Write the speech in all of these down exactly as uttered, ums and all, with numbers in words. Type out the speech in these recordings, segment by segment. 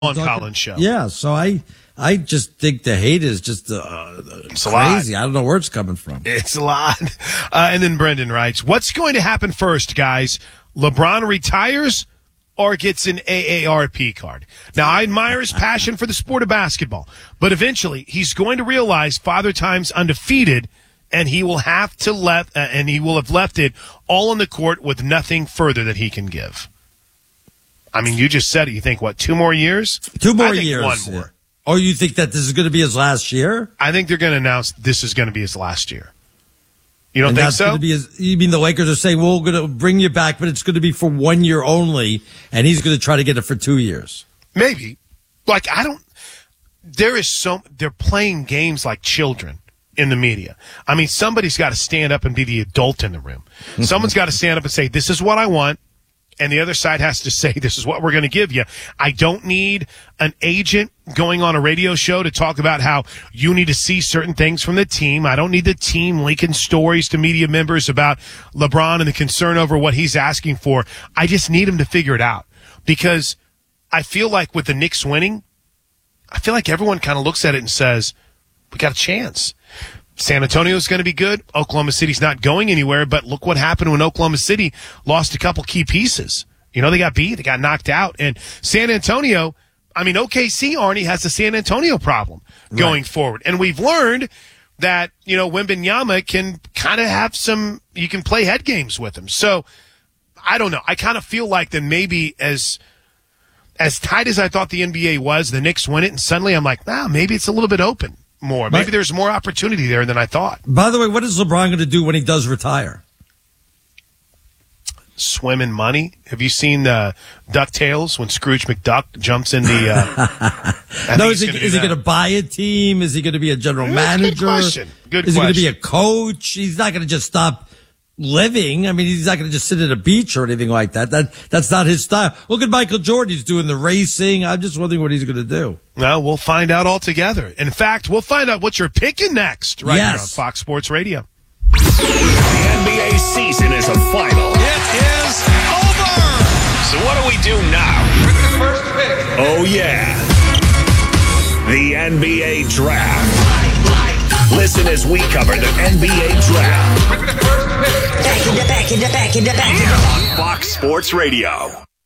on Colin's show. Yeah, so I I just think the hate is just uh, crazy. I don't know where it's coming from. It's a lot. Uh, and then Brendan writes, what's going to happen first, guys? LeBron retires or gets an A A R P card? Now, I admire his passion for the sport of basketball, but eventually he's going to realize Father Time's undefeated, and he will have to left, uh, and he will have left it all on the court with nothing further that he can give. I mean, you just said it. You think, what, two more years? Two more I think years. One more. Or you think that this is going to be his last year? I think they're going to announce this is going to be his last year. You don't and think that's so? Going to be his, you mean the Lakers are saying, well, we're going to bring you back, but it's going to be for one year only, and he's going to try to get it for two years? Maybe. Like, I don't – there is so – they're playing games like children in the media. I mean, somebody's got to stand up and be the adult in the room. Someone's got to stand up and say, this is what I want. And the other side has to say, this is what we're going to give you. I don't need an agent going on a radio show to talk about how you need to see certain things from the team. I don't need the team leaking stories to media members about LeBron and the concern over what he's asking for. I just need him to figure it out. Because I feel like with the Knicks winning, I feel like everyone kind of looks at it and says, we got a chance. San Antonio's going to be good. Oklahoma City's not going anywhere, but look what happened when Oklahoma City lost a couple key pieces. You know, they got beat, they got knocked out. And San Antonio, I mean, O K C, Arnie, has the San Antonio problem going right. forward. And we've learned that, you know, Wembanyama can kind of have some, you can play head games with him. So, I don't know. I kind of feel like that maybe as as tight as I thought the N B A was, the Knicks win it, and suddenly I'm like, nah, maybe it's a little bit open. More. Maybe there's more opportunity there than I thought. By the way, what is LeBron going to do when he does retire? Swim in money. Have you seen uh, DuckTales when Scrooge McDuck jumps in the... Uh, no, is he, is he going to buy a team? Is he going to be a general yeah, manager? Good question. Good is question. he going to be a coach? He's not going to just stop living. I mean, he's not going to just sit at a beach or anything like that. That That's not his style. Look at Michael Jordan. He's doing the racing. I'm just wondering what he's going to do. Well, we'll find out all together. In fact, we'll find out what you're picking next right yes. here on Fox Sports Radio. The N B A season is a final. It is over. So what do we do now? With the first pick. Oh, yeah. The N B A Draft. Listen as we cover the N B A Draft. With the first pick. Back in the back in the back in the back. On Fox Sports Radio.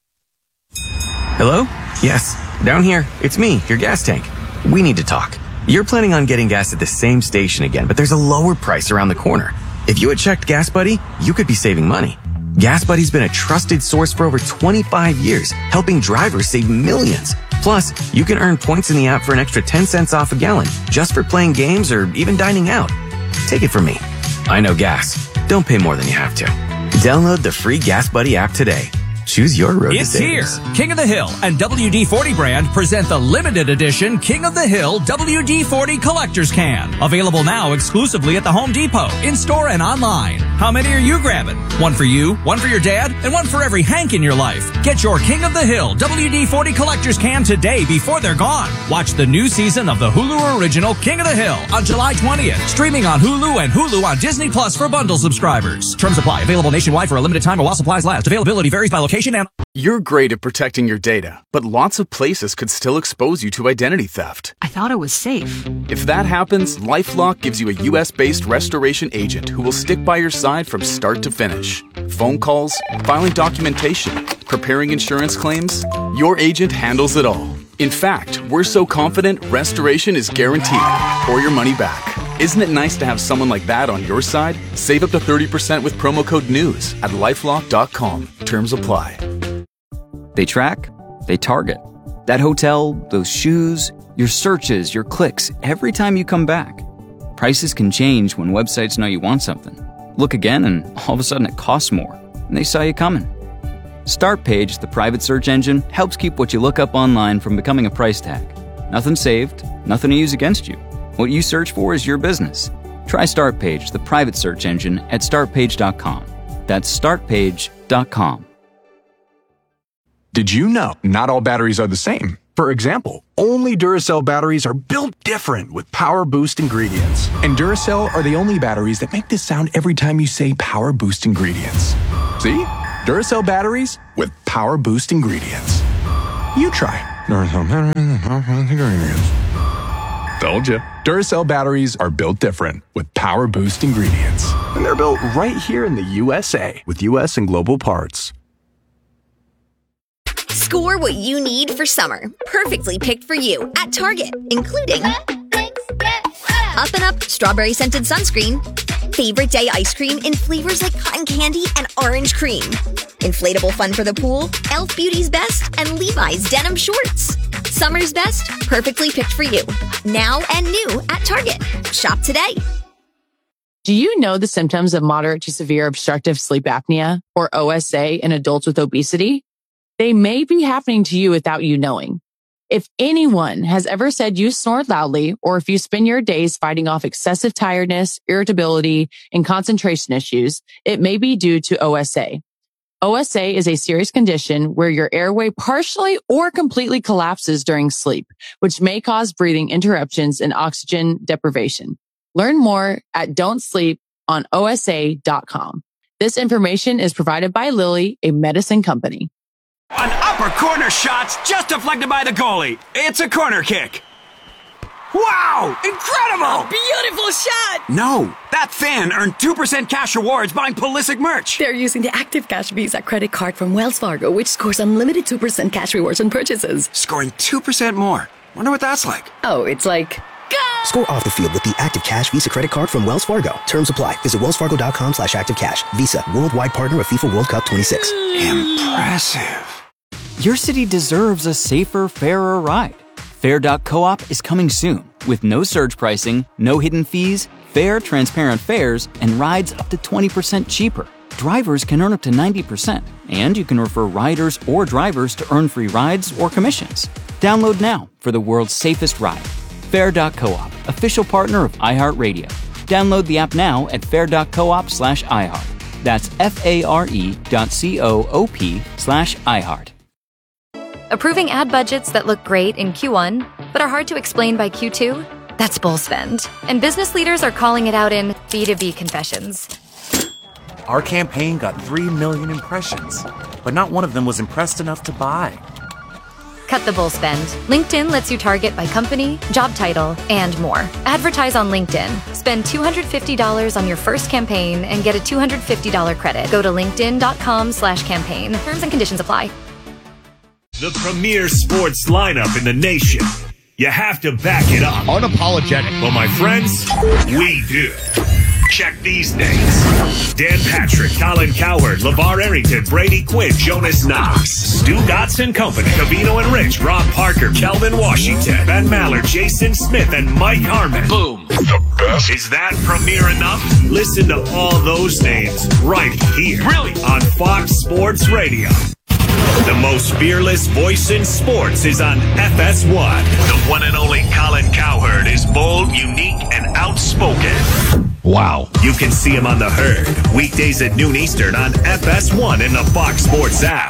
Hello? Yes, down here. It's me, your gas tank. We need to talk. You're planning on getting gas at the same station again, but there's a lower price around the corner. If you had checked Gas Buddy, you could be saving money. Gas Buddy's been a trusted source for over twenty-five years, helping drivers save millions. Plus, you can earn points in the app for an extra ten cents off a gallon, just for playing games or even dining out. Take it from me. I know gas. Don't pay more than you have to. Download the free Gas Buddy app today. Choose your road It's to savings. here. King of the Hill and W D forty brand present the limited edition King of the Hill W D forty Collector's Can. Available now exclusively at the Home Depot, in-store and online. How many are you grabbing? One for you, one for your dad, and one for every Hank in your life. Get your King of the Hill W D forty Collector's Can today before they're gone. Watch the new season of the Hulu original King of the Hill on July twentieth. Streaming on Hulu and Hulu on Disney Plus for bundle subscribers. Terms apply. Available nationwide for a limited time or while supplies last. Availability varies by location. And You're great at protecting your data, but lots of places could still expose you to identity theft. I thought it was safe. If that happens, LifeLock gives you a U S-based restoration agent who will stick by your side from start to finish. Phone calls, filing documentation, preparing insurance claims, your agent handles it all. In fact, we're so confident restoration is guaranteed or your money back. Isn't it nice to have someone like that on your side? Save up to thirty percent with promo code NEWS at lifelock dot com. Terms apply. They track, they target. That hotel, those shoes, your searches, your clicks, every time you come back. Prices can change when websites know you want something. Look again and all of a sudden it costs more, and they saw you coming. Startpage, the private search engine, helps keep what you look up online from becoming a price tag. Nothing saved, nothing to use against you. What you search for is your business. Try Startpage, the private search engine, at start page dot com. That's start page dot com. Did you know not all batteries are the same? For example, only Duracell batteries are built different with Power Boost ingredients. And Duracell are the only batteries that make this sound every time you say Power Boost ingredients. See? Duracell batteries with Power Boost ingredients. You try. Duracell batteries are power boost ingredients. Told ya. Duracell batteries are built different with power boost ingredients. And they're built right here in the U S A with U S and global parts. Score what you need for summer. Perfectly picked for you at Target, including Up and Up Strawberry Scented Sunscreen, Favorite Day Ice Cream in flavors like cotton candy and orange cream, Inflatable Fun for the Pool, e l f Beauty's Best, and Levi's Denim Shorts. Summer's best, perfectly picked for you. Now and new at Target. Shop today. Do you know the symptoms of moderate to severe obstructive sleep apnea, or O S A, in adults with obesity? They may be happening to you without you knowing. If anyone has ever said you snore loudly, or if you spend your days fighting off excessive tiredness, irritability, and concentration issues, it may be due to O S A. O S A is a serious condition where your airway partially or completely collapses during sleep, which may cause breathing interruptions and oxygen deprivation. Learn more at don't sleep on O S A dot com. This information is provided by Lilly, a medicine company. An upper corner shot's just deflected by the goalie. It's a corner kick. Wow! Incredible! A beautiful shot! No, that fan earned two percent cash rewards buying Pulisic merch. They're using the Active Cash Visa credit card from Wells Fargo, which scores unlimited two percent cash rewards on purchases. Scoring two percent more. Wonder what that's like. Oh, it's like... Go! Score off the field with the Active Cash Visa credit card from Wells Fargo. Terms apply. Visit wellsfargo.com slash activecash. Visa, worldwide partner of FIFA World Cup twenty-six. Impressive. Your city deserves a safer, fairer ride. Fair dot coop is coming soon with no surge pricing, no hidden fees, fair, transparent fares, and rides up to twenty percent cheaper. Drivers can earn up to ninety percent, and you can refer riders or drivers to earn free rides or commissions. Download now for the world's safest ride. Fair dot coop, official partner of iHeartRadio. Download the app now at fair dot coop slash iHeart. That's F-A-R-E dot C-O-O-P slash iHeart. Approving ad budgets that look great in Q one, but are hard to explain by Q two? That's bull spend. And business leaders are calling it out in B two B confessions. Our campaign got three million impressions, but not one of them was impressed enough to buy. Cut the bull spend. LinkedIn lets you target by company, job title, and more. Advertise on LinkedIn. Spend two hundred fifty dollars on your first campaign and get a two hundred fifty dollars credit. Go to linkedin.com slash campaign. Terms and conditions apply. The premier sports lineup in the nation. You have to back it up. Unapologetic. Well, my friends, we do. Check these names. Dan Patrick, Colin Cowherd, LeVar Arrington, Brady Quinn, Jonas Knox, Stu Gotson Company, Cavino and Rich, Rob Parker, Kelvin Washington, Ben Maller, Jason Smith, and Mike Harmon. Boom. The best. Is that premier enough? Listen to all those names right here. Really? On Fox Sports Radio. The most fearless voice in sports is on F S one. The one and only Colin Cowherd is bold, unique, and outspoken. Wow. You can see him on The Herd, weekdays at noon Eastern on F S one and the Fox Sports app.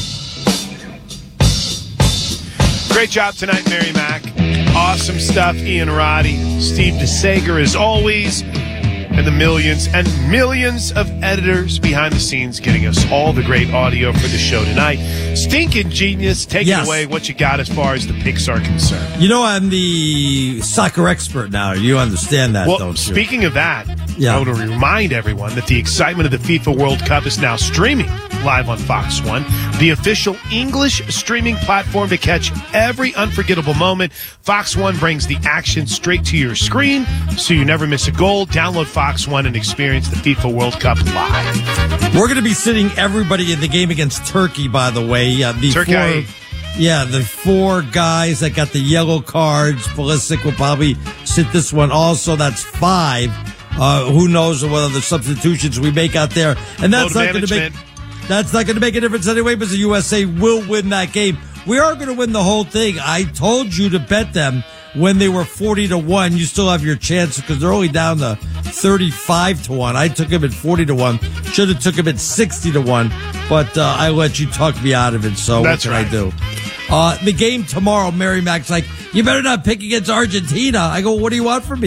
Great job tonight, Mary Mac. Awesome stuff, Ian Roddy, Steve DeSager, as always, and the millions and millions of editors behind the scenes getting us all the great audio for the show tonight. Stinking genius, take yes. it away what you got as far as the picks are concerned. You know, I'm the soccer expert now. You understand that, well, don't you? Speaking of that, yeah. I want to remind everyone that the excitement of the FIFA World Cup is now streaming live on Fox one, the official English streaming platform to catch every unforgettable moment. Fox one brings the action straight to your screen, so you never miss a goal. Download Fox one and experience the FIFA World Cup live. We're going to be sitting everybody in the game against Turkey, by the way. Uh, the Turkey. Four, yeah, the four guys that got the yellow cards. Pulisic will probably sit this one also. That's five. Uh, who knows what other substitutions we make out there. And that's Load not going to make... That's not going to make a difference anyway, because the U S A will win that game. We are going to win the whole thing. I told you to bet them when they were forty to one. You still have your chance because they're only down to thirty-five to one. I took them at forty to one. Should have took them at sixty to one, but uh, I let you talk me out of it. So That's what can right. I do? Uh, the game tomorrow, Mary Mac's like, you better not pick against Argentina. I go, what do you want from me?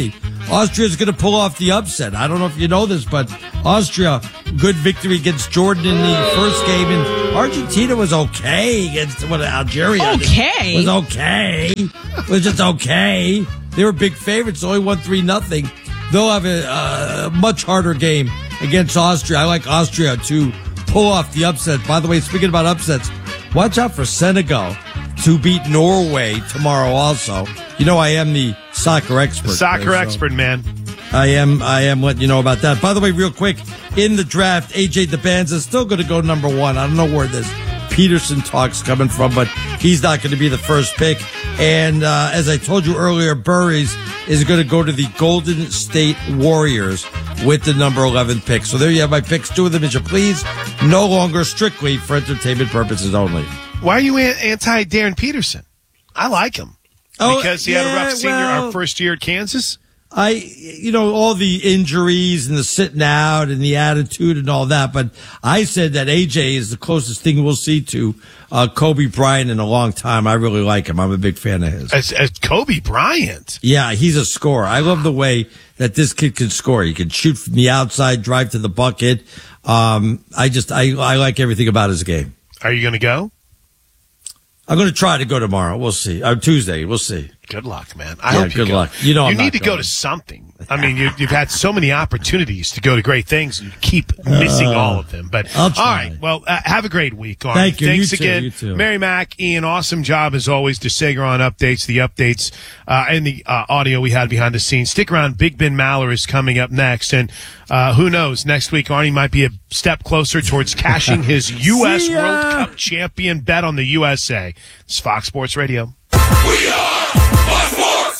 Austria's going to pull off the upset. I don't know if you know this, but Austria, good victory against Jordan in the first game, and Argentina was okay against what Algeria. Okay. Was okay. Was just okay. They were big favorites, only won three nothing. They'll have a uh, much harder game against Austria. I like Austria to pull off the upset. By the way, speaking about upsets, watch out for Senegal to beat Norway tomorrow also. You know I am the soccer expert. Soccer there, so expert, man. I am I am letting you know about that. By the way, real quick, in the draft, A J DeBanza is still going to go number one. I don't know where this Peterson talk's coming from, but he's not going to be the first pick. And uh, as I told you earlier, Burries is going to go to the Golden State Warriors with the number eleven pick. So there you have my picks. Do with them as you please. No longer strictly for entertainment purposes only. Why are you anti Darren Peterson? I like him. Oh, because he yeah, had a rough senior well, our first year at Kansas? I, you know, all the injuries and the sitting out and the attitude and all that. But I said that A J is the closest thing we'll see to uh, Kobe Bryant in a long time. I really like him. I'm a big fan of his. As, as Kobe Bryant? Yeah, he's a scorer. I love the way that this kid can score. He can shoot from the outside, drive to the bucket. Um, I just, I, I like everything about his game. Are you going to go? I'm going to try to go tomorrow. We'll see. Uh, Tuesday. We'll see. Good luck, man. I yeah, hope you good go. luck. You know, you I'm need not to going. go to something. I mean, you, you've had so many opportunities to go to great things, and you keep missing Uh, all of them. But I'll all try. right, well, uh, have a great week, Arnie. Thank you. Thanks You too. again, You too. Mary Mack, Ian. Awesome job as always. DeSager on updates, the updates, uh, and the uh, audio we had behind the scenes. Stick around. Big Ben Maller is coming up next, and uh, who knows? Next week, Arnie might be a step closer towards cashing his U S See ya. World Cup champion bet on the U S A. It's Fox Sports Radio. We are Fox Sports.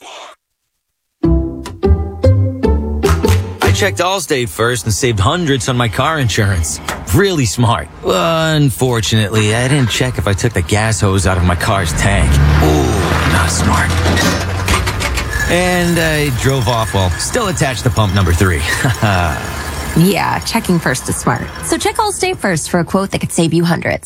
I checked Allstate first and saved hundreds on my car insurance. Really smart. Unfortunately, I didn't check if I took the gas hose out of my car's tank. Ooh, not smart. And I drove off while still attached to pump number three. Yeah, checking first is smart. So check Allstate first for a quote that could save you hundreds.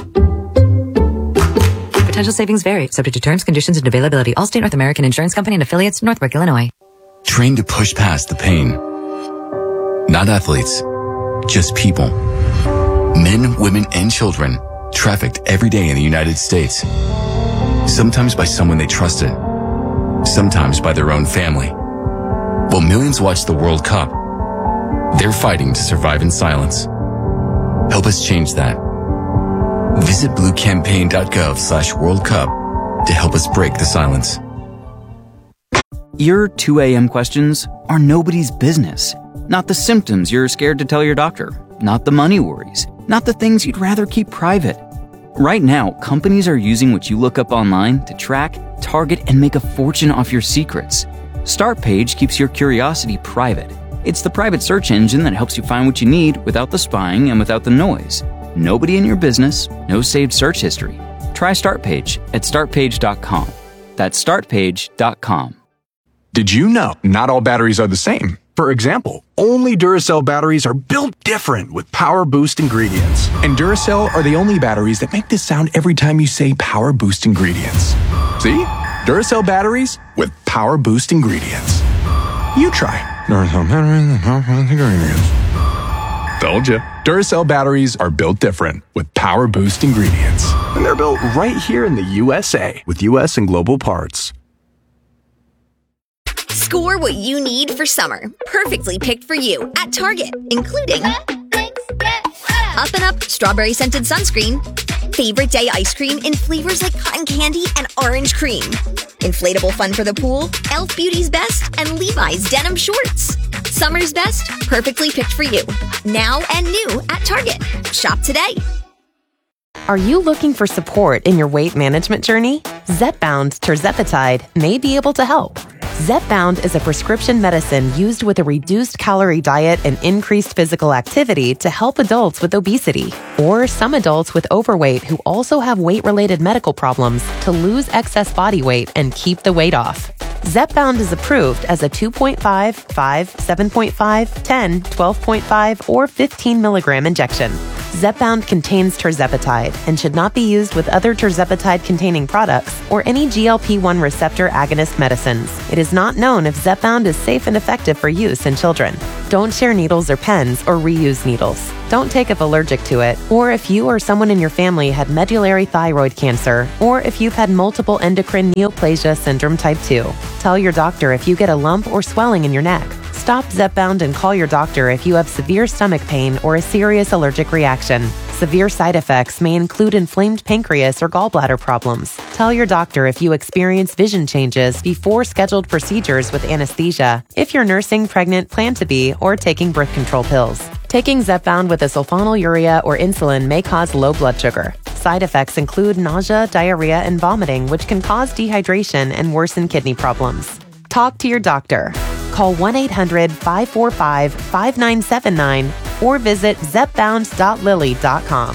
Potential savings vary, subject to terms, conditions, and availability. Allstate North American Insurance Company and affiliates, Northbrook, Illinois. Train to push past the pain. Not athletes, just people. Men, women, and children trafficked every day in the United States. Sometimes by someone they trusted. Sometimes by their own family. While millions watch the World Cup, they're fighting to survive in silence. Help us change that. Visit bluecampaign.gov slash World Cup to help us break the silence. Your two a.m. questions are nobody's business. Not the symptoms you're scared to tell your doctor. Not the money worries. Not the things you'd rather keep private. Right now, companies are using what you look up online to track, target, and make a fortune off your secrets. StartPage keeps your curiosity private. It's the private search engine that helps you find what you need without the spying and without the noise. Nobody in your business, no saved search history. Try StartPage at start page dot com. That's start page dot com. Did you know not all batteries are the same? For example, only Duracell batteries are built different with Power Boost ingredients. And Duracell are the only batteries that make this sound every time you say Power Boost ingredients. See? Duracell batteries with Power Boost ingredients. You try. Duracell batteries with Power Boost ingredients. Told you. Duracell batteries are built different with Power Boost ingredients. And they're built right here in the U S A with U S and Global Parts. Score what you need for summer, perfectly picked for you at Target, including Up and Up strawberry scented sunscreen, favorite day ice cream in flavors like cotton candy and orange cream, inflatable fun for the pool, e l f Beauty's Best, and Levi's denim shorts. Summer's best, perfectly picked for you, now and new at Target. Shop today. Are you looking for support in your weight management journey? Zepbound tirzepatide may be able to help. Zepbound is a prescription medicine used with a reduced calorie diet and increased physical activity to help adults with obesity or some adults with overweight who also have weight-related medical problems to lose excess body weight and keep the weight off. Zepbound is approved as a two point five, five, seven point five, ten, twelve point five, or fifteen milligram injection. Zepbound contains tirzepatide and should not be used with other tirzepatide-containing products or any G L P one receptor agonist medicines. It is not known if Zepbound is safe and effective for use in children. Don't share needles or pens or reuse needles. Don't take if allergic to it, or if you or someone in your family had medullary thyroid cancer, or if you've had multiple endocrine neoplasia syndrome type two. Tell your doctor if you get a lump or swelling in your neck. Stop Zepbound and call your doctor if you have severe stomach pain or a serious allergic reaction. Severe side effects may include inflamed pancreas or gallbladder problems. Tell your doctor if you experience vision changes before scheduled procedures with anesthesia, if you're nursing, pregnant, plan to be, or taking birth control pills. Taking Zepbound with a sulfonylurea or insulin may cause low blood sugar. Side effects include nausea, diarrhea, and vomiting, which can cause dehydration and worsen kidney problems. Talk to your doctor. Call one eight hundred five four five five nine seven nine or visit zepbound dot lilly dot com.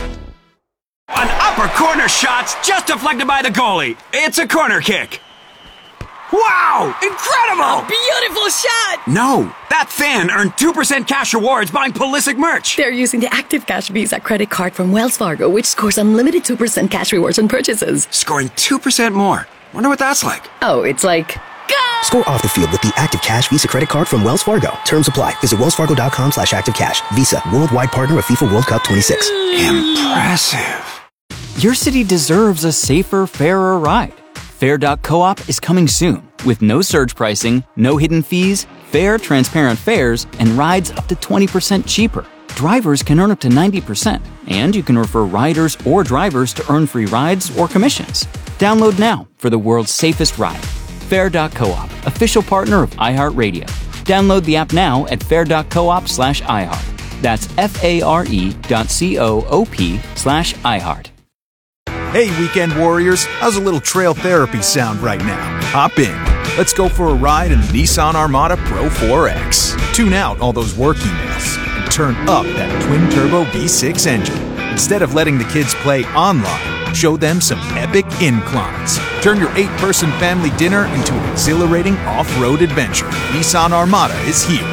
An upper corner shot's just deflected by the goalie. It's a corner kick. Wow! Incredible! A beautiful shot! No, that fan earned two percent cash rewards buying Pulisic merch. They're using the Active Cash Visa credit card from Wells Fargo, which scores unlimited two percent cash rewards on purchases. Scoring two percent more. Wonder what that's like. Oh, it's like... Score off the field with the Active Cash Visa credit card from Wells Fargo. Terms apply. Visit wellsfargo.com slash activecash. Visa, worldwide partner of FIFA World Cup twenty-six. Impressive. Your city deserves a safer, fairer ride. Fair dot coop is coming soon with no surge pricing, no hidden fees, fair, transparent fares, and rides up to twenty percent cheaper. Drivers can earn up to ninety percent, and you can refer riders or drivers to earn free rides or commissions. Download now for the world's safest ride. Fair dot coop, official partner of iHeartRadio. Download the app now at fair dot coop slash iHeart. That's F-A-R-E dot C-O-O-P slash iHeart. Hey, weekend warriors, how's a little trail therapy sound right now? Hop in. Let's go for a ride in the Nissan Armada Pro four X. Tune out all those work emails and turn up that twin-turbo V six engine. Instead of letting the kids play online, show them some epic inclines. Turn your eight-person family dinner into an exhilarating off-road adventure. Nissan Armada is here.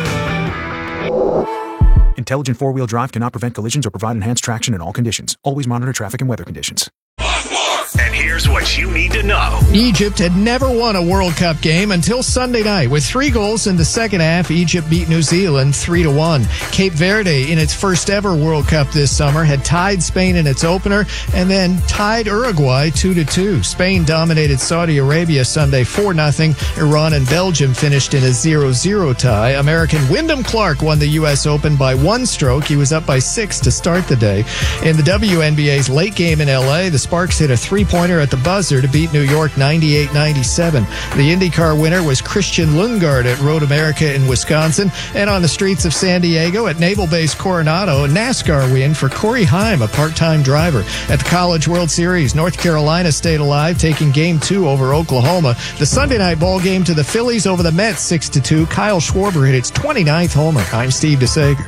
Intelligent four-wheel drive cannot prevent collisions or provide enhanced traction in all conditions. Always monitor traffic and weather conditions. And here's what you need to know. Egypt had never won a World Cup game until Sunday night. With three goals in the second half, Egypt beat New Zealand three to one. Cape Verde, in its first ever World Cup this summer, had tied Spain in its opener and then tied Uruguay two to two. Spain dominated Saudi Arabia Sunday four nothing. Iran and Belgium finished in a zero zero tie. American Wyndham Clark won the U S Open by one stroke. He was up by six to start the day. In the W N B A's late game in L A, the Sparks hit a three-pointer at the buzzer to beat New York ninety-eight ninety-seven. The IndyCar winner was Christian Lundgaard at Road America in Wisconsin. And on the streets of San Diego at Naval Base Coronado, a NASCAR win for Corey Heim, a part-time driver. At the College World Series, North Carolina stayed alive, taking Game two over Oklahoma. The Sunday night ball game to the Phillies over the Mets six to two. Kyle Schwarber hit its twenty-ninth homer. I'm Steve DeSager.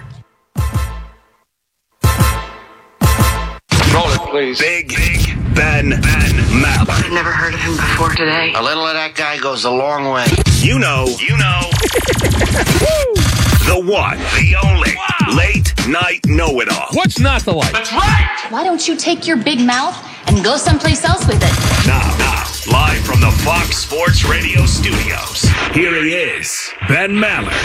Roll it, please. Big, big Ben, Ben Maller. I've never heard of him before today. A little of that guy goes a long way. You know, you know. The one, the only, wow. Late night know-it-all. What's not the like? That's right! Why don't you take your big mouth and go someplace else with it? Now, now, live from the Fox Sports Radio studios, here he is, Ben Maller.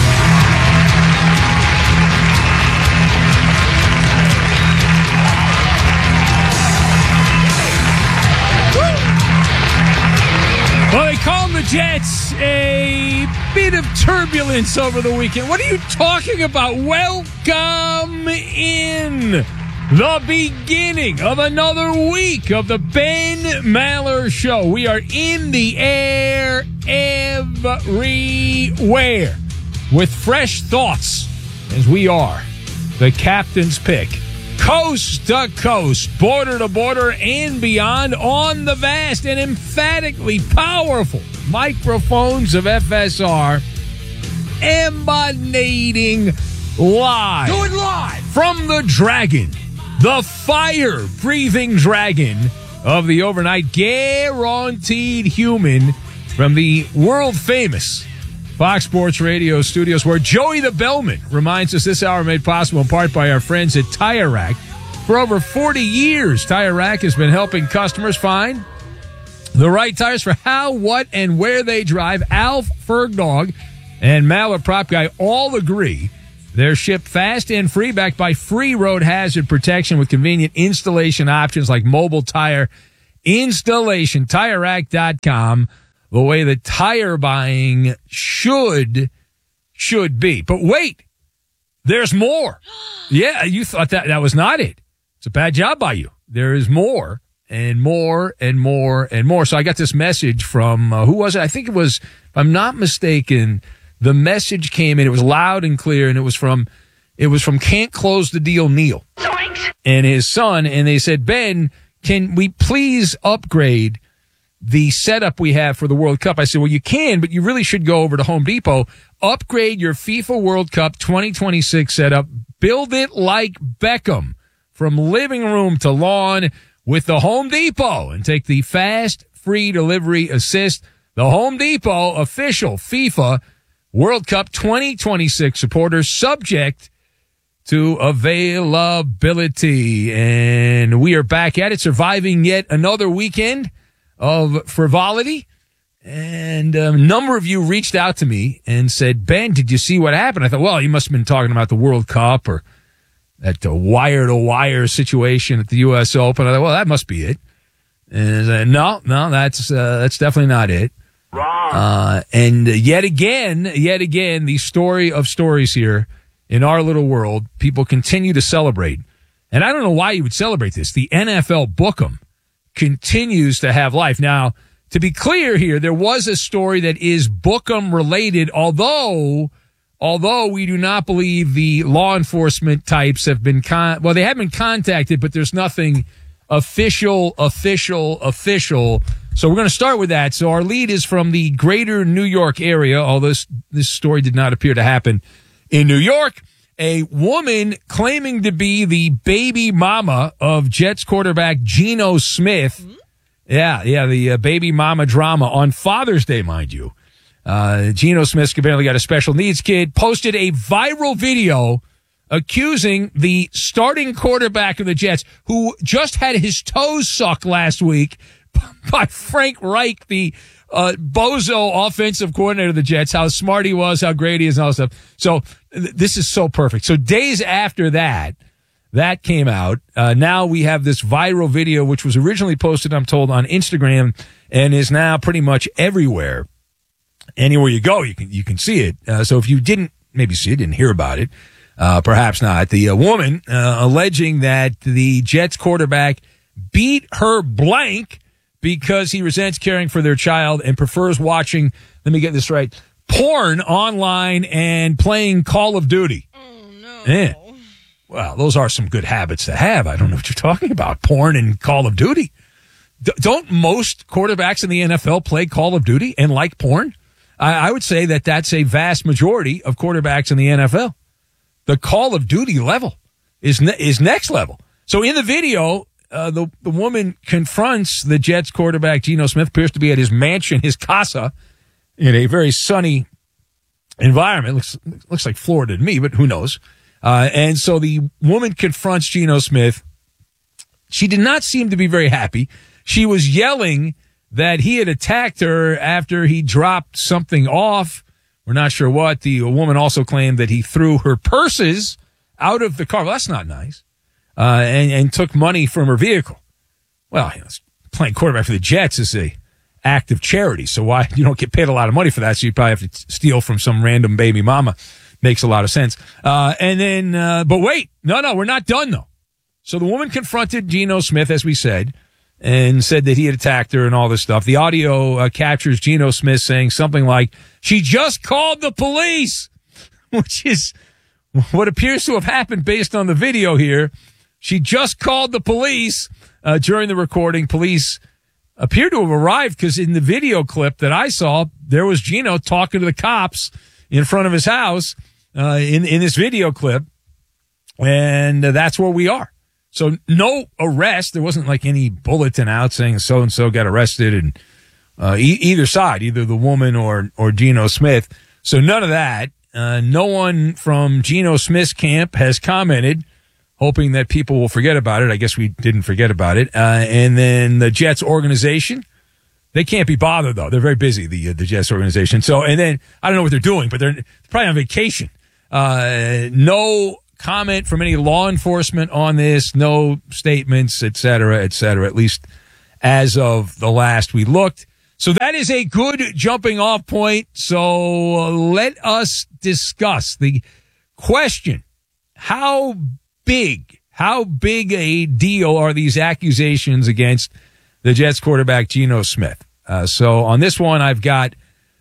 Well, they calmed the Jets. A bit of turbulence over the weekend. What are you talking about? Welcome in the beginning of another week of the Ben Maller Show. We are in the air everywhere with fresh thoughts as we are the captain's pick. Coast to coast, border to border, and beyond on the vast and emphatically powerful microphones of F S R, emanating live. Do it live! From the dragon, the fire-breathing dragon of the overnight guaranteed human from the world-famous Fox Sports Radio studios, where Joey the Bellman reminds us this hour made possible in part by our friends at Tire Rack. For over forty years, Tire Rack has been helping customers find the right tires for how, what, and where they drive. Alf, Fergdog, and Maller Prop Guy all agree they're shipped fast and free, backed by free road hazard protection with convenient installation options like mobile tire installation. Tire Rack dot com. The way that tire buying should, should be. But wait, there's more. Yeah, you thought that that was not it. It's a bad job by you. There is more and more and more and more. So I got this message from, uh, who was it? I think it was, if I'm not mistaken, the message came in. It was loud and clear, and it was from, it was from Can't Close the Deal Neil and his son. And they said, Ben, can we please upgrade the setup we have for the World Cup? I said, well, you can, but you really should go over to Home Depot, upgrade your FIFA World Cup twenty twenty-six setup, build it like Beckham from living room to lawn with the Home Depot, and take the fast, free delivery assist. The Home Depot official FIFA World Cup twenty twenty-six supporters, subject to availability. And we are back at it, surviving yet another weekend of frivolity. And a number of you reached out to me and said, Ben, did you see what happened? I thought, well, you must have been talking about the World Cup or that uh, wire-to-wire situation at the U S Open. I thought, well, that must be it. And I said, no, no, that's uh, that's definitely not it. Wrong. Uh, and yet again, yet again, the story of stories here in our little world, people continue to celebrate. And I don't know why you would celebrate this. The N F L Book'em continues to have life. Now, to be clear here, there was a story that is Book'em related, although, although we do not believe the law enforcement types have been con, well, they have been contacted, but there's nothing official, official, official. So we're going to start with that. So our lead is from the greater New York area, although this, this story did not appear to happen in New York. A woman claiming to be the baby mama of Jets quarterback Geno Smith. Mm-hmm. Yeah, yeah, the uh, baby mama drama on Father's Day, mind you. Uh, Geno Smith apparently got a special needs kid, posted a viral video accusing the starting quarterback of the Jets, who just had his toes sucked last week by Frank Reich, the uh, bozo offensive coordinator of the Jets, how smart he was, how great he is, and all that stuff. So th- this is so perfect. So days after that, that came out. Uh, now we have this viral video, which was originally posted, I'm told, on Instagram and is now pretty much everywhere. Anywhere you go, you can you can see it. Uh, so if you didn't maybe see it, didn't hear about it, uh, perhaps not. The uh, woman uh, alleging that the Jets quarterback beat her blank because he resents caring for their child and prefers watching, let me get this right, porn online and playing Call of Duty. Oh, no. Yeah. Well, those are some good habits to have. I don't know what you're talking about. Porn and Call of Duty. D- don't most quarterbacks in the N F L play Call of Duty and like porn? I, I would say that that's a vast majority of quarterbacks in the N F L. The Call of Duty level is ne- is next level. So in the video, Uh, the the woman confronts the Jets quarterback, Geno Smith, appears to be at his mansion, his casa, in a very sunny environment. Looks looks like Florida to me, but who knows? Uh, and so the woman confronts Geno Smith. She did not seem to be very happy. She was yelling that he had attacked her after he dropped something off. We're not sure what. The woman also claimed that he threw her purses out of the car. Well, that's not nice. Uh, and, and took money from her vehicle. Well, you know, playing quarterback for the Jets is a act of charity, so why you don't get paid a lot of money for that, so you probably have to steal from some random baby mama. Makes a lot of sense. Uh, and then, uh, but wait, no, no, we're not done though. So the woman confronted Geno Smith, as we said, and said that he had attacked her and all this stuff. The audio uh, captures Geno Smith saying something like, "She just called the police," which is what appears to have happened based on the video here. She just called the police uh, during the recording. Police appear to have arrived because in the video clip that I saw, there was Geno talking to the cops in front of his house uh, in, in this video clip. And uh, that's where we are. So no arrest. There wasn't like any bulletin out saying so-and-so got arrested. And uh, e- either side, either the woman or, or Geno Smith. So none of that. Uh, no one from Geno Smith's camp has commented, hoping that people will forget about it. I guess we didn't forget about it. Uh, and then the Jets organization, they can't be bothered, though. They're very busy, the uh, the Jets organization. So, and then I don't know what they're doing, but they're probably on vacation. Uh, no comment from any law enforcement on this, no statements, et cetera, et cetera, at least as of the last we looked. So that is a good jumping off point. So uh, let us discuss the question. How big, how big a deal are these accusations against the Jets quarterback Geno Smith? Uh, so on this one, I've got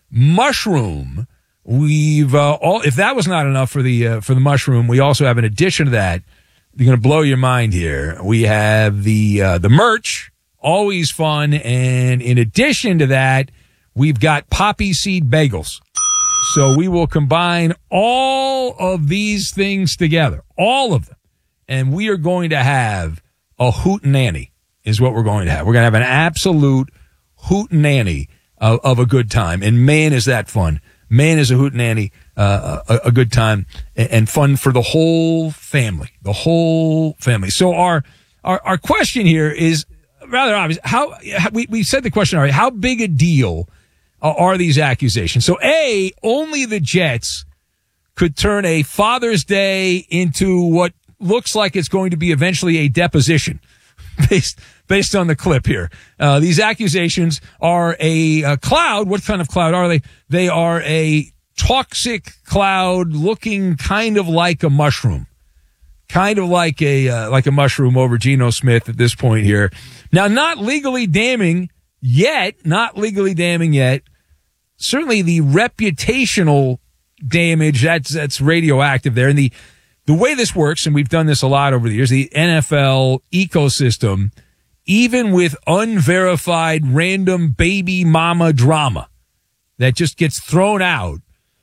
mushroom. We've uh, all. If that was not enough for the uh, for the mushroom, we also have, in addition to that, you're going to blow your mind here. We have the uh, the merch, always fun, and in addition to that, we've got poppy seed bagels. So we will combine all of these things together, all of them, and we are going to have a hootenanny. Is what we're going to have. We're going to have an absolute hootenanny of, of a good time, and man, is that fun. Man, is a hootenanny, uh, a, a good time and, and fun for the whole family, the whole family. So our, our, our question here is rather obvious. How, we, we said the question already, how big a deal uh, are these accusations? So A, only the Jets could turn a Father's Day into what looks like it's going to be eventually a deposition based, based on the clip here. Uh, these accusations are a, a cloud. What kind of cloud are they? They are a toxic cloud looking kind of like a mushroom, kind of like a, uh, like a mushroom over Geno Smith at this point here. Now, not legally damning yet, not legally damning yet. Certainly the reputational damage, that's, that's radioactive there. And the, the way this works, and we've done this a lot over the years, the N F L ecosystem, even with unverified random baby mama drama that just gets thrown out,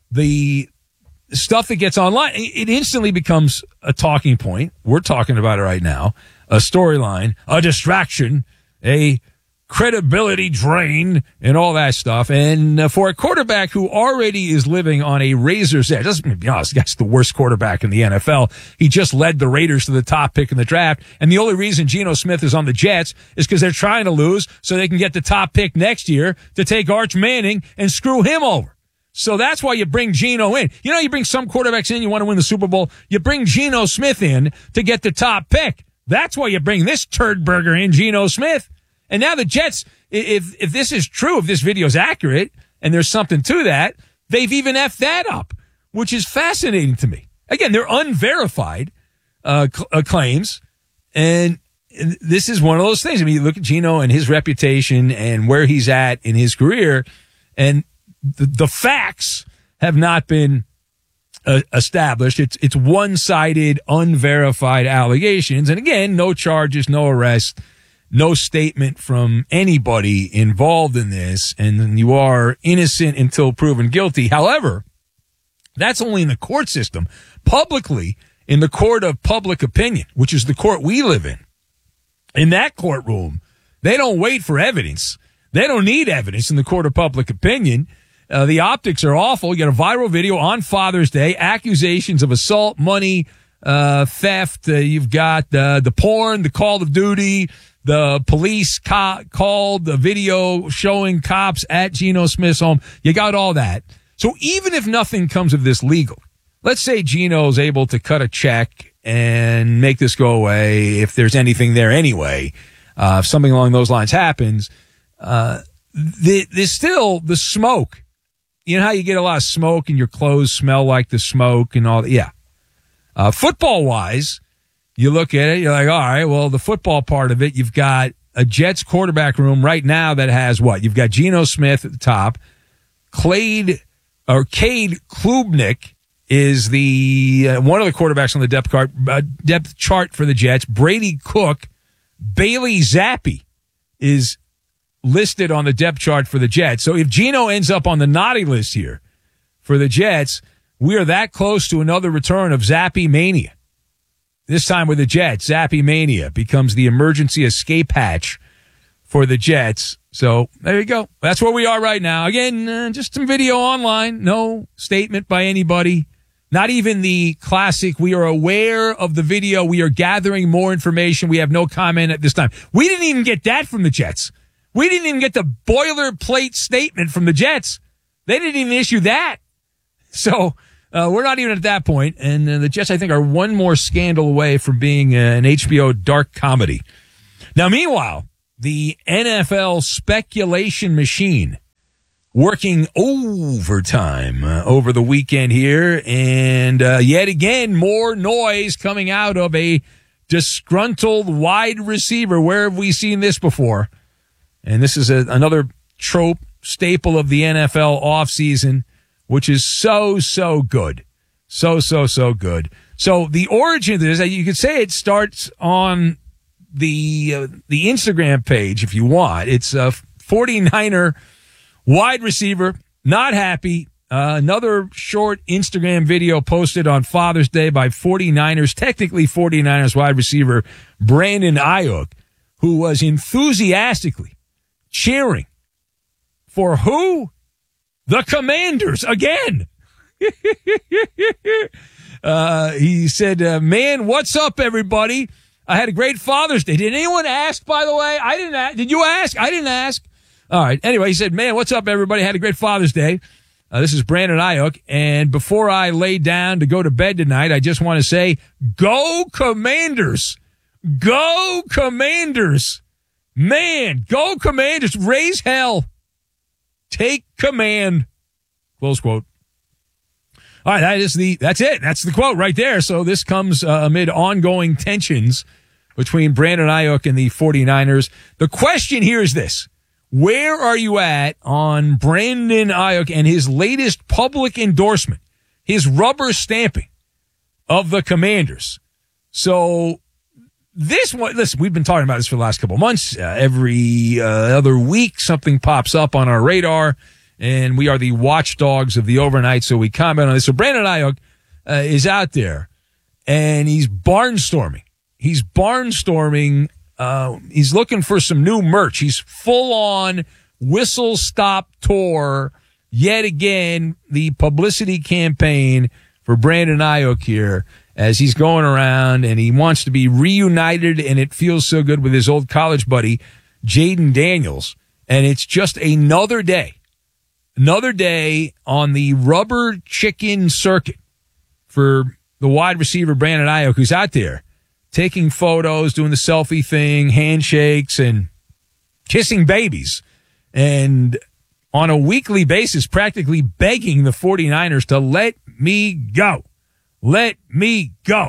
the stuff that gets online, it instantly becomes a talking point. We're talking about it right now. A storyline, a distraction, a credibility drain, and all that stuff. And uh, for a quarterback who already is living on a razor's edge, let's be honest, that's the worst quarterback in the N F L. He just led the Raiders to the top pick in the draft. And the only reason Geno Smith is on the Jets is because they're trying to lose so they can get the top pick next year to take Arch Manning and screw him over. So that's why you bring Geno in. You know, you bring some quarterbacks in, you want to win the Super Bowl. You bring Geno Smith in to get the top pick. That's why you bring this turd burger in, Geno Smith. And now the Jets, if if this is true, if this video is accurate, and there's something to that, they've even effed that up, which is fascinating to me. Again, they're unverified uh, cl- uh, claims, and this is one of those things. I mean, you look at Geno and his reputation and where he's at in his career, and the, the facts have not been uh, established. It's it's one-sided, unverified allegations, and again, no charges, no arrest. No statement from anybody involved in this, and you are innocent until proven guilty. However, that's only in the court system. Publicly, in the court of public opinion, which is the court we live in, in that courtroom, they don't wait for evidence. They don't need evidence in the court of public opinion. Uh, the optics are awful. You got a viral video on Father's Day, accusations of assault, money, uh, theft. Uh, you've got uh, the porn, the Call of Duty. The police co- called the video showing cops at Geno Smith's home. You got all that. So even if nothing comes of this legal, let's say Geno's able to cut a check and make this go away if there's anything there anyway. Uh, if something along those lines happens, uh, the, there's still the smoke. You know how you get a lot of smoke and your clothes smell like the smoke and all that? Yeah. Uh, football-wise, you look at it, you're like, all right, well, the football part of it, you've got a Jets quarterback room right now that has what? You've got Geno Smith at the top. Cade, or Cade Klubnik is the, uh, one of the quarterbacks on the depth chart, uh, depth chart for the Jets. Brady Cook, Bailey Zappi is listed on the depth chart for the Jets. So if Geno ends up on the naughty list here for the Jets, we are that close to another return of Zappi Mania. This time with the Jets, Zappy Mania becomes the emergency escape hatch for the Jets. So there you go. That's where we are right now. Again, uh, just some video online. No statement by anybody. Not even the classic, we are aware of the video. We are gathering more information. We have no comment at this time. We didn't even get that from the Jets. We didn't even get the boilerplate statement from the Jets. They didn't even issue that. So uh, we're not even at that point. And uh, the Jets, I think, are one more scandal away from being uh, an H B O dark comedy. Now, meanwhile, the N F L speculation machine working overtime uh, over the weekend here. And uh, yet again, more noise coming out of a disgruntled wide receiver. Where have we seen this before? And this is a, another trope, staple of the N F L offseason, which is so, so good. So, so, so good. So the origin of this, you could say it starts on the uh, the Instagram page if you want. It's a forty-niner wide receiver, not happy. Uh, another short Instagram video posted on Father's Day by forty-niners, technically forty-niners wide receiver Brandon Ayuk, who was enthusiastically cheering for who? The Commanders again. uh, he said, uh, man, what's up, everybody? I had a great Father's Day. Did anyone ask, by the way? I didn't ask. Did you ask? I didn't ask. All right. Anyway, he said, man, what's up, everybody? Had a great Father's Day. Uh, this is Brandon Ayuk. And before I lay down to go to bed tonight, I just want to say, go Commanders. Go Commanders. Man, go Commanders. Raise hell. Take command. Close quote. All right, that is the, that's it. That's the quote right there. So this comes uh, amid ongoing tensions between Brandon Ayuk and the forty-niners. The question here is this. Where are you at on Brandon Ayuk and his latest public endorsement, his rubber stamping of the Commanders? So this one, listen, we've been talking about this for the last couple of months. Uh, every uh, other week, something pops up on our radar. And we are the watchdogs of the overnight, so we comment on this. So Brandon Ayuk uh, is out there, and he's barnstorming. He's barnstorming. Uh, he's looking for some new merch. He's full-on whistle-stop tour. Yet again, the publicity campaign for Brandon Ayuk here as he's going around, and he wants to be reunited, and it feels so good with his old college buddy, Jaden Daniels. And it's just another day. Another day on the rubber chicken circuit for the wide receiver Brandon Ayuk, who's out there taking photos, doing the selfie thing, handshakes, and kissing babies. And on a weekly basis, practically begging the forty-niners to let me go. Let me go.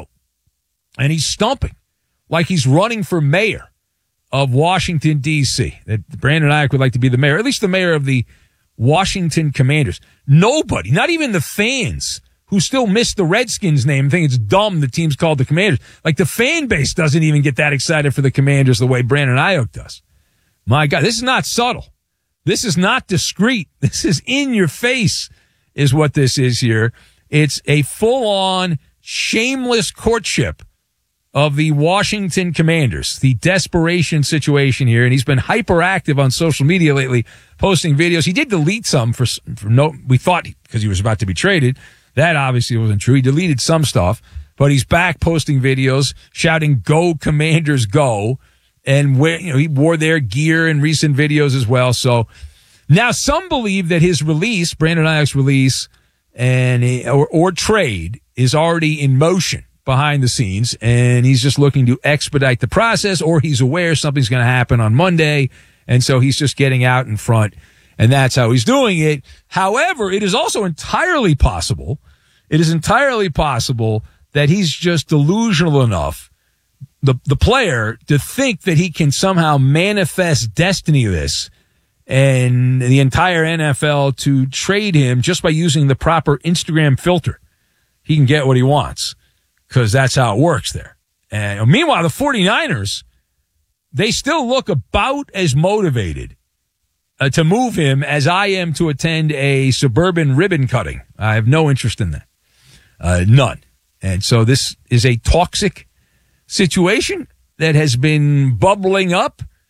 And he's stumping like he's running for mayor of Washington, D C That Brandon Ayuk would like to be the mayor, at least the mayor of the Washington Commanders. Nobody, not even the fans who still miss the Redskins name and think it's dumb the team's called the Commanders. Like the fan base doesn't even get that excited for the Commanders the way Brandon Ayuk does. My God, this is not subtle. This is not discreet. This is in your face is what this is here. It's a full-on shameless courtship of the Washington Commanders, the desperation situation here. And he's been hyperactive on social media lately, posting videos. He did delete some for, for no, we thought because he was about to be traded. That obviously wasn't true. He deleted some stuff, but he's back posting videos, shouting, go Commanders, go. And where, you know, he wore their gear in recent videos as well. So now some believe that his release, Brandon Ayuk's release and, or, or trade is already in motion behind the scenes, and he's just looking to expedite the process, or he's aware something's going to happen on Monday, and so he's just getting out in front, and that's how he's doing it. However, it is also entirely possible, it is entirely possible that he's just delusional enough, the, the player, to think that he can somehow manifest destiny of this, and the entire N F L to trade him just by using the proper Instagram filter. He can get what he wants. Because that's how it works there. And meanwhile, the forty-niners, they still look about as motivated uh, to move him as I am to attend a suburban ribbon cutting. I have no interest in that. Uh, none. And so this is a toxic situation that has been bubbling up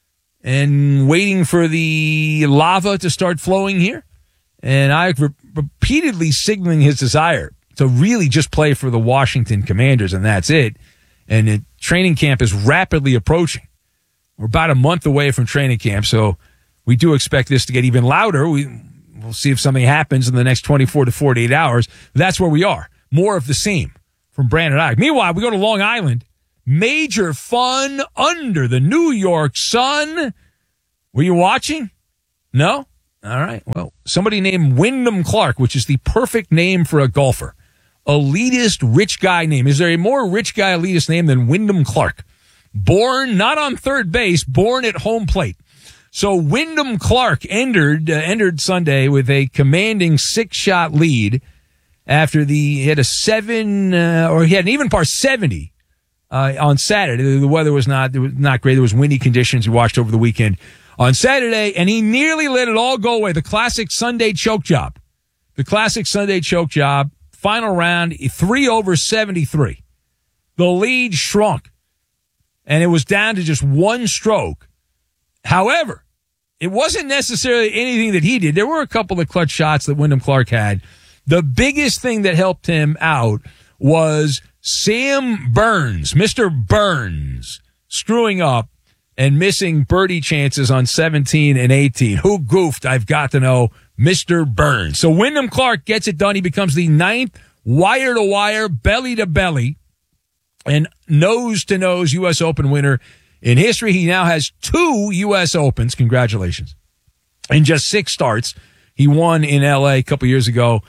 and waiting for the lava to start flowing here. And I re- repeatedly signaling his desire to really just play for the Washington Commanders, and that's it. And it, training camp is rapidly approaching. We're about a month away from training camp, so we do expect this to get even louder. We, we'll see if something happens in the next twenty-four to forty-eight hours. That's where we are. More of the same from Brandon Ayuk. Meanwhile, we go to Long Island. Major fun under the New York sun. Were you watching? No? All right. Well, somebody named Wyndham Clark, which is the perfect name for a golfer. Elitist rich guy name. Is there a more rich guy elitist name than Wyndham Clark? Born not on third base, born at home plate. So Wyndham Clark entered uh, entered Sunday with a commanding six-shot lead after the he had a seven uh, or he had an even par seventy uh, on Saturday. The weather was not it was not great. There was windy conditions. We watched over the weekend on Saturday, and he nearly let it all go away. The classic Sunday choke job. The classic Sunday choke job. Final round, three over seventy-three. The lead shrunk, and it was down to just one stroke. However, it wasn't necessarily anything that he did. There were a couple of clutch shots that Wyndham Clark had. The biggest thing that helped him out was Sam Burns, Mister Burns, screwing up and missing birdie chances on seventeen and eighteen. Who goofed? I've got to know. Mister Burns. So Wyndham Clark gets it done. He becomes the ninth wire-to-wire, belly-to-belly, and nose-to-nose U S Open winner in history. He now has two U S Opens. Congratulations. In just six starts. He won in L A a couple years ago.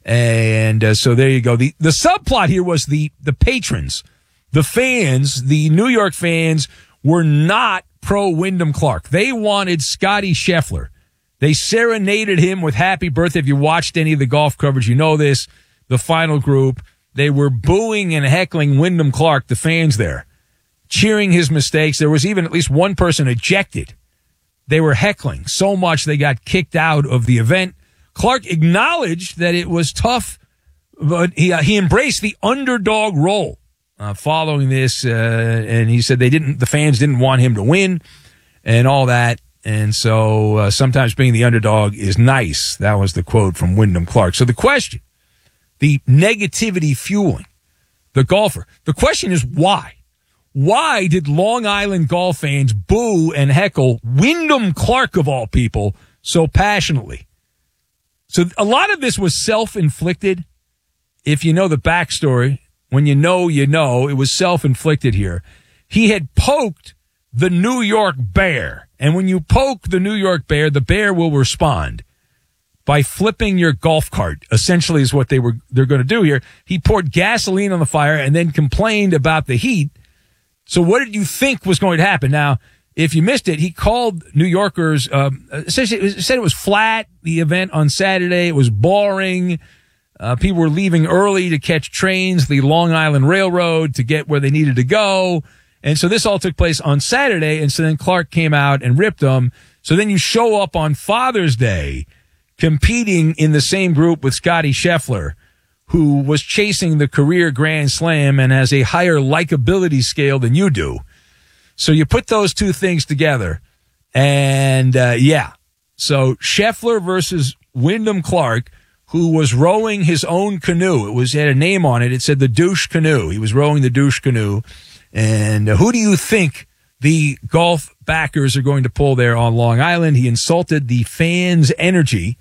And uh, so there you go. The the subplot here was the the patrons, the fans, the New York fans were not pro Wyndham Clark. They wanted Scotty Scheffler. They serenaded him with happy birthday. If you watched any of the golf coverage, you know this. The final group, they were booing and heckling Wyndham Clark, the fans there, cheering his mistakes. There was even at least one person ejected. They were heckling so much they got kicked out of the event. Clark acknowledged that it was tough, but he, uh, he embraced the underdog role uh, following this, uh, and he said they didn't. The fans didn't want him to win and all that. And so uh, sometimes being the underdog is nice. That was the quote from Wyndham Clark. So the question, the negativity fueling the golfer. The question is why? Why did Long Island golf fans boo and heckle Wyndham Clark, of all people, so passionately? So a lot of this was self-inflicted. If you know the backstory, when you know, you know, it was self-inflicted here. He had poked the New York Bear. And when you poke the New York Bear, the bear will respond by flipping your golf cart, essentially is what they were, they're going to do here. He poured gasoline on the fire and then complained about the heat. So what did you think was going to happen? Now, if you missed it, he called New Yorkers, um, essentially said it was flat, the event on Saturday. It was boring. Uh, people were leaving early to catch trains, the Long Island Railroad, to get where they needed to go. And so this all took place on Saturday, and so then Clark came out and ripped them. So then you show up on Father's Day competing in the same group with Scotty Scheffler, who was chasing the career Grand Slam and has a higher likability scale than you do. So you put those two things together, and uh, yeah. So Scheffler versus Wyndham Clark, who was rowing his own canoe. It was it had a name on it. It said the douche canoe. He was rowing the douche canoe. And uh, who do you think the golf backers are going to pull there on Long Island? He insulted the fans' energy.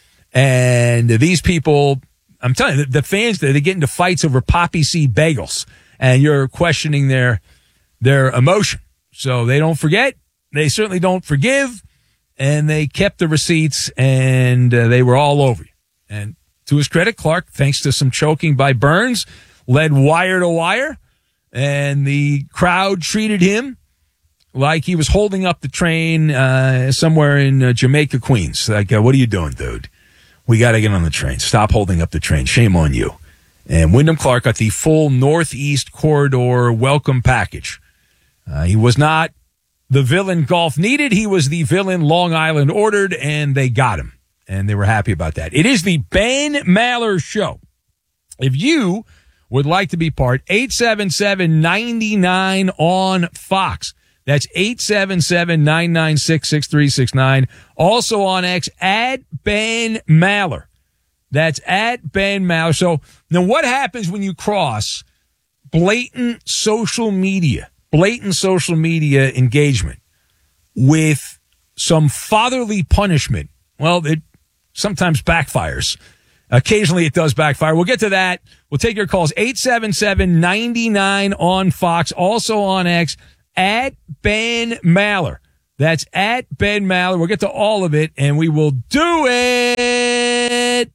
And uh, these people, I'm telling you, the, the fans, they get into fights over poppy seed bagels. And you're questioning their their emotion. So they don't forget. They certainly don't forgive. And they kept the receipts, and uh, they were all over you. And to his credit, Clark, thanks to some choking by Burns, led wire to wire. And the crowd treated him like he was holding up the train uh, somewhere in uh, Jamaica, Queens. Like, uh, what are you doing, dude? We got to get on the train. Stop holding up the train. Shame on you. And Wyndham Clark got the full Northeast Corridor welcome package. Uh, he was not the villain golf needed. He was the villain Long Island ordered, and they got him. And they were happy about that. It is the Ben Maller Show. If you would like to be part, eight seven seven, nine nine on Fox. That's eight seven seven, nine nine six, six three six nine. Also on X, at Ben Maller. That's at Ben Maller. So now what happens when you cross blatant social media, blatant social media engagement with some fatherly punishment? Well, it sometimes backfires. Occasionally it does backfire. We'll get to that. We'll take your calls. eight seven seven, nine nine on Fox. Also on X, at Ben Maller. That's at Ben Maller. We'll get to all of it, and we will do it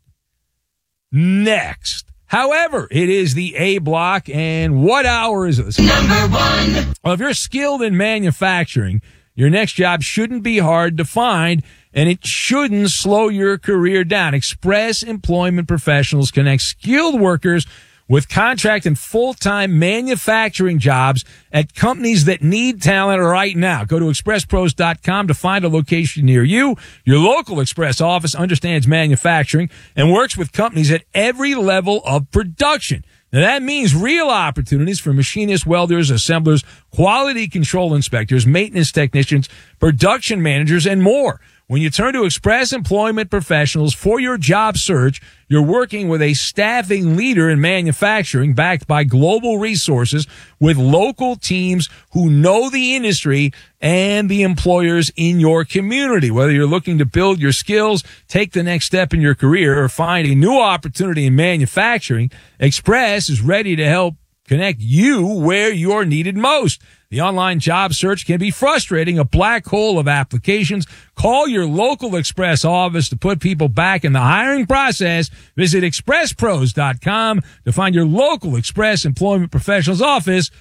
next. However, it is the A block, and what hour is it? Number one. Well, if you're skilled in manufacturing, your next job shouldn't be hard to find, and it shouldn't slow your career down. Express Employment Professionals connect skilled workers with contract and full-time manufacturing jobs at companies that need talent right now. Go to express pros dot com to find a location near you. Your local Express office understands manufacturing and works with companies at every level of production. Now, that means real opportunities for machinists, welders, assemblers, quality control inspectors, maintenance technicians, production managers, and more. When you turn to Express Employment Professionals for your job search, you're working with a staffing leader in manufacturing backed by global resources with local teams who know the industry and the employers in your community. Whether you're looking to build your skills, take the next step in your career, or find a new opportunity in manufacturing, Express is ready to help connect you where you're needed most. The online job search can be frustrating, a black hole of applications. Call your local Express office to put people back in the hiring process. Visit express pros dot com to find your local Express Employment Professionals office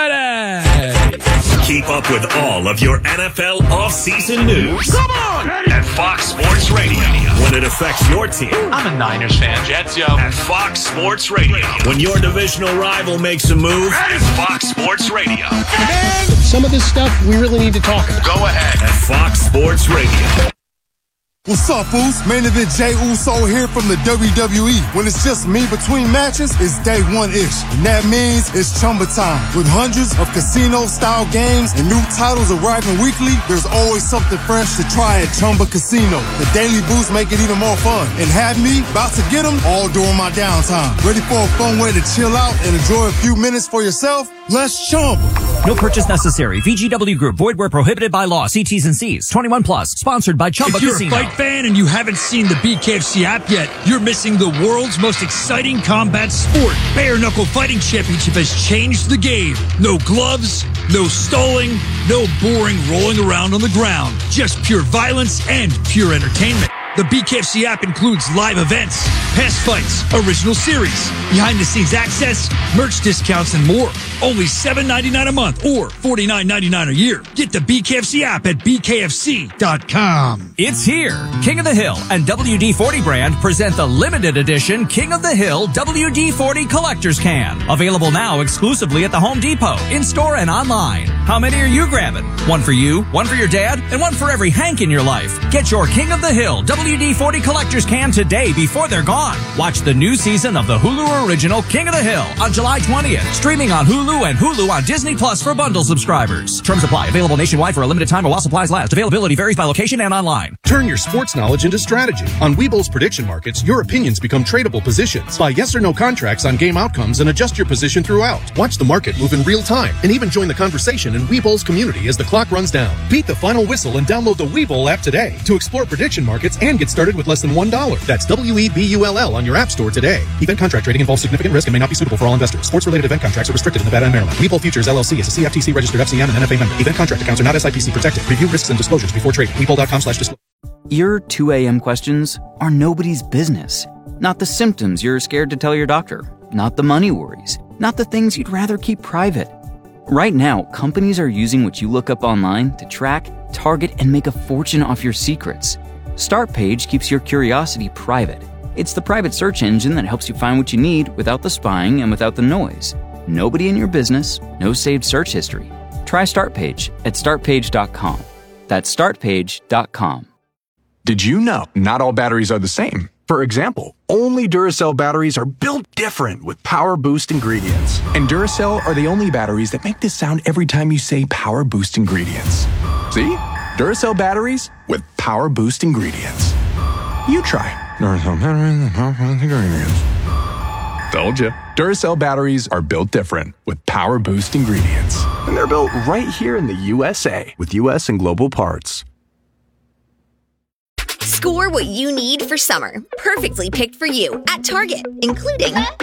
today. Keep up with all of your N F L offseason news. Come on! At Fox Sports Radio. When it affects your team. I'm a Niners fan. Jets, yo. At Fox Sports Radio. When your divisional rival makes a move. At Fox Sports Radio. Man, some of this stuff we really need to talk about. Go ahead. At Fox Sports Radio. What's up, fools? Main event Jay Uso here from the W W E. When it's just me between matches, it's day one-ish. And that means it's Chumba time. With hundreds of casino-style games and new titles arriving weekly, there's always something fresh to try at Chumba Casino. The daily boosts make it even more fun. And have me about to get them all during my downtime. Ready for a fun way to chill out and enjoy a few minutes for yourself? Let's Chumba. No purchase necessary. V G W Group. Void where prohibited by law. See T's and C's. twenty-one plus. Sponsored by Chumba If you're Casino. a fight fan and you haven't seen the B K F C app yet, you're missing the world's most exciting combat sport. Bare Knuckle Fighting Championship has changed the game. No gloves, no stalling, no boring rolling around on the ground. Just pure violence and pure entertainment. The B K F C app includes live events, past fights, original series, behind-the-scenes access, merch discounts, and more. Only seven ninety-nine a month or forty-nine ninety-nine a year. Get the B K F C app at b k f c dot com. It's here. King of the Hill and W D forty brand present the limited edition King of the Hill W D forty Collector's Can. Available now exclusively at the Home Depot, in-store and online. How many are you grabbing? One for you, one for your dad, and one for every Hank in your life. Get your King of the Hill W D forty Collector's Can today before they're gone. Watch the new season of the Hulu original King of the Hill on July twentieth. Streaming on Hulu and Hulu on Disney Plus for bundle subscribers. Terms apply. Available nationwide for a limited time while supplies last. Availability varies by location and online. Turn your sports knowledge into strategy. On Webull's prediction markets, your opinions become tradable positions. Buy yes or no contracts on game outcomes and adjust your position throughout. Watch the market move in real time and even join the conversation in Webull's community as the clock runs down. Beat the final whistle and download the Webull app today to explore prediction markets and get started with less than one dollar. That's W E B U L L on your app store today. Event contract trading involves significant risk and may not be suitable for all investors. Sports-related event contracts are restricted in Nevada and Maryland. Webull Futures L L C is a C F T C-registered F C M and N F A member. Event contract accounts are not S I P C protected. Review risks and disclosures before trading. Webull dot com slash disclosure. Your two a.m. questions are nobody's business. Not the symptoms you're scared to tell your doctor. Not the money worries. Not the things you'd rather keep private. Right now, companies are using what you look up online to track, target, and make a fortune off your secrets. StartPage keeps your curiosity private. It's the private search engine that helps you find what you need without the spying and without the noise. Nobody in your business, no saved search history. Try StartPage at start page dot com. That's start page dot com. Did you know not all batteries are the same? For example, only Duracell batteries are built different with Power Boost ingredients. And Duracell are the only batteries that make this sound every time you say Power Boost ingredients. See? Duracell batteries with Power Boost ingredients. You try. Duracell batteries with Power Boost ingredients. Told ya. Duracell batteries are built different with Power Boost ingredients. And they're built right here in the U S A with U S and global parts. Score what you need for summer, perfectly picked for you at Target, including Up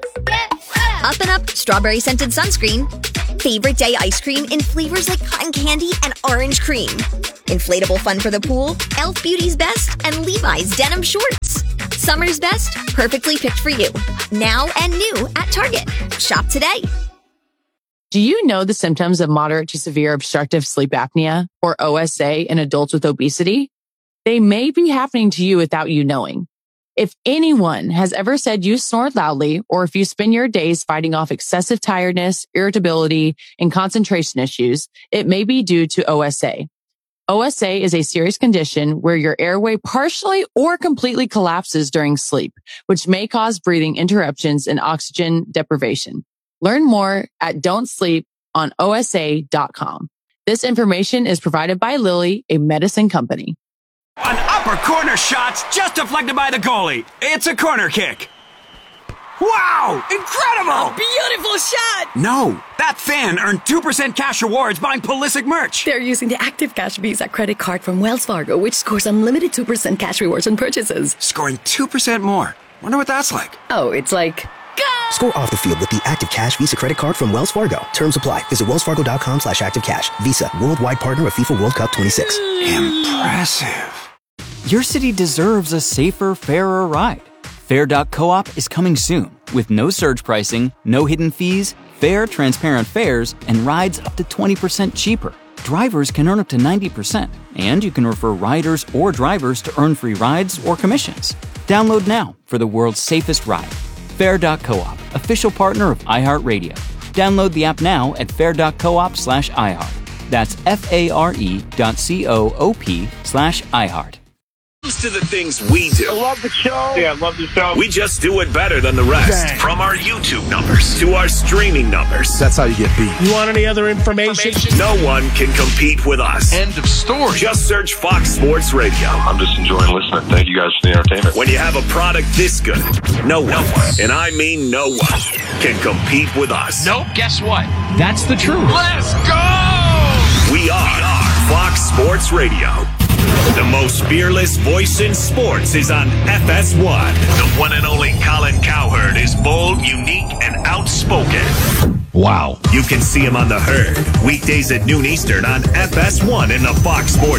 and Up Strawberry Scented Sunscreen, Favorite Day Ice Cream in flavors like cotton candy and orange cream, Inflatable Fun for the Pool, e l f Beauty's Best, and Levi's Denim Shorts. Summer's best, perfectly picked for you. Now and new at Target. Shop today. Do you know the symptoms of moderate to severe obstructive sleep apnea, or O S A, in adults with obesity? They may be happening to you without you knowing. If anyone has ever said you snore loudly, or if you spend your days fighting off excessive tiredness, irritability, and concentration issues, it may be due to O S A. O S A is a serious condition where your airway partially or completely collapses during sleep, which may cause breathing interruptions and oxygen deprivation. Learn more at don't sleep on O S A dot com. This information is provided by Lilly, a medicine company. An upper corner shot's just deflected by the goalie. It's a corner kick. Wow! Incredible! Beautiful shot! No, that fan earned two percent cash rewards buying Pulisic merch. They're using the Active Cash Visa credit card from Wells Fargo, which scores unlimited two percent cash rewards on purchases. Scoring two percent more. Wonder what that's like. Oh, it's like... Score off the field with the Active Cash Visa credit card from Wells Fargo. Terms apply. Visit wellsfargo.com slash activecash. Visa, worldwide partner of FIFA World Cup twenty-six. Impressive. Your city deserves a safer, fairer ride. Fair dot coop is coming soon with no surge pricing, no hidden fees, fair, transparent fares, and rides up to twenty percent cheaper. Drivers can earn up to ninety percent, and you can refer riders or drivers to earn free rides or commissions. Download now for the world's safest ride. Fair dot coop, official partner of iHeartRadio. Download the app now at fair dot coop slash iHeart. That's F-A-R-E dot C-O-O-P slash iHeart. To the things we do. I love the show. Yeah, I love the show. We just do it better than the rest. Dang. From our YouTube numbers to our streaming numbers. That's how you get beat. You want any other information? information? No one can compete with us. End of story. Just search Fox Sports Radio. I'm just enjoying listening. Thank you guys for the entertainment. When you have a product this good, no one, and I mean no one, can compete with us. Nope, guess what? That's the truth. Let's go! We are, we are Fox Sports Radio. The most fearless voice in sports is on F S one. The one and only Colin Cowherd is bold, unique, and outspoken. Wow. You can see him on The Herd, weekdays at noon Eastern on F S one in the Fox Sports